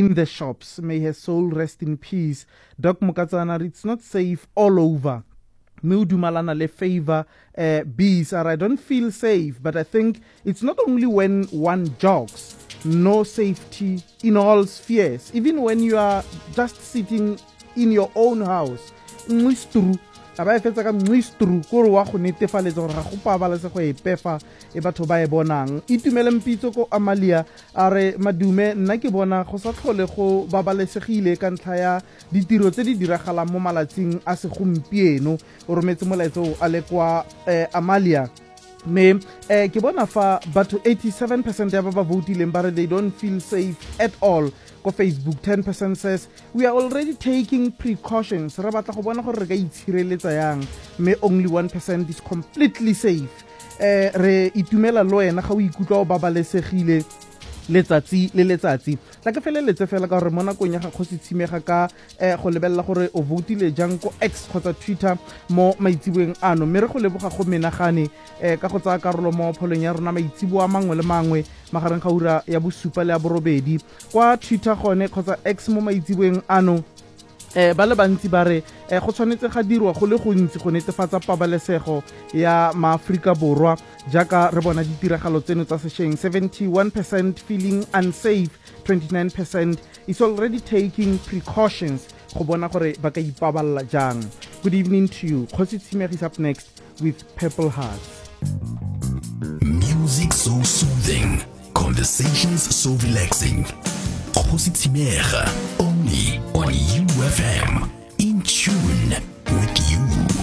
in the shops. May her soul rest in peace. Doc Mukatsana, it's not safe all over. Malana le favor bees, or I don't feel safe, but I think it's not only when one jogs, no safety in all spheres. Even when you are just sitting in your own house, aba fetsa ka mnistru ko wa go netefaletsa gore ga go pabalesego e pefa e batho ba e bonang. Itumele Mpitso ko Amalia are madume nna ke bona go sa tlhole go babalesegile ka ntlha ya ditiro tse di diragalang mo malatsing a segompieno. O rometse molaetso a le kwa Amalia me ke bona fa batho 87% ya ba votileng ba re they don't feel safe at all. Ko Facebook 10% says we are already taking precautions. Re batla go bona gore re ka itshireletsa yang. Me only 1% is completely safe. Re itumela lo ena ga o ikutlwa o babalesegile letsatsi le letsatsi. La ke feleletse fela ka gore mo nakong ya ga Kgosi Tshimega ka go lebella gore o votile jang ko X kgotsa Twitter mo maitsiboeng ano. Mme re go leboga go menagane ka go tsaya karolo mo pholong ya rona maitsibo a mangwe le mangwe magareng ga ura ya bosupa le ya borobedi kwa Twitter gone kgotsa X mo maitsiboeng ano. Ba le bantsi ba re go tshwanetse ga dirwa go le gontsi go netefatsa pabalesego ya maAforika Borwa jaaka re bona ditiragalo tseno tsa sešeng. 71% feeling unsafe, 29% is already taking precautions go bona gore ba ka ipaballa jang. Good evening to you. Kgosi Tshimega is up next with Purple Hearts. Music so soothing, conversations so relaxing. Kgosi Tshimega, only on UFM.